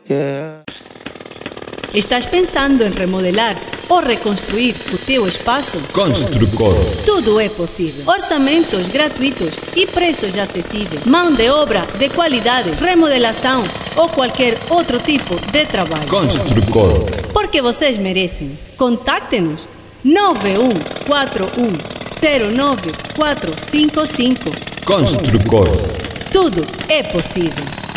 Yeah. Estás pensando em remodelar ou reconstruir o teu espaço? Construcor. Tudo é possível. Orçamentos gratuitos e preços acessíveis. Mão de obra de qualidade, remodelação ou qualquer outro tipo de trabalho. Construcor. Porque vocês merecem. Contacte-nos 9141094555. Construcor. Tudo é possível.